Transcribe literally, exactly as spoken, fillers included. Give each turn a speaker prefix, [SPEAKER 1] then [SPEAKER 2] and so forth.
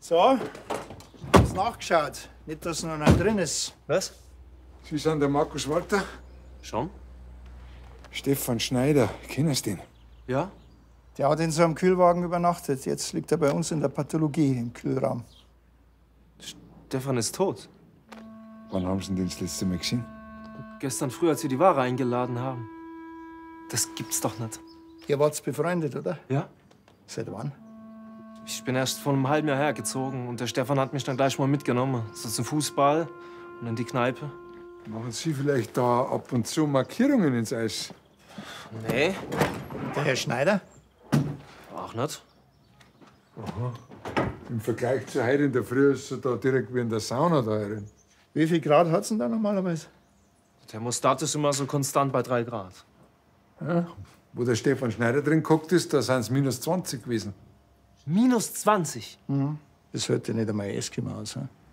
[SPEAKER 1] So, hast nachgeschaut. Nicht, dass noch einer drin ist.
[SPEAKER 2] Was?
[SPEAKER 3] Sie sind der Markus Walter?
[SPEAKER 2] Schon?
[SPEAKER 3] Stefan Schneider, kennst du den?
[SPEAKER 2] Ja?
[SPEAKER 1] Der hat in so einem Kühlwagen übernachtet. Jetzt liegt er bei uns in der Pathologie im Kühlraum.
[SPEAKER 2] Stefan ist tot.
[SPEAKER 3] Wann haben Sie ihn denn das letzte Mal gesehen?
[SPEAKER 2] Gestern früh, als wir die Ware eingeladen haben. Das gibt's doch nicht.
[SPEAKER 1] Ihr wart befreundet, oder?
[SPEAKER 2] Ja?
[SPEAKER 1] Seit wann?
[SPEAKER 2] Ich bin erst vor einem halben Jahr hergezogen und der Stefan hat mich dann gleich mal mitgenommen. So zum Fußball und in die Kneipe.
[SPEAKER 3] Machen Sie vielleicht da ab und zu Markierungen ins Eis?
[SPEAKER 2] Nee.
[SPEAKER 1] Der Herr Schneider?
[SPEAKER 2] Auch nicht.
[SPEAKER 3] Aha. Im Vergleich zu heute in der Früh ist er da direkt wie in der Sauna da drin.
[SPEAKER 1] Wie viel Grad hat's denn da normalerweise?
[SPEAKER 2] Der Thermostat ist immer so konstant bei drei Grad.
[SPEAKER 3] Ja. Wo der Stefan Schneider drin geguckt ist, da sind es minus zwanzig gewesen.
[SPEAKER 2] Minus zwanzig?
[SPEAKER 1] Mhm. Das hört ja nicht einmal Eskimo aus. He?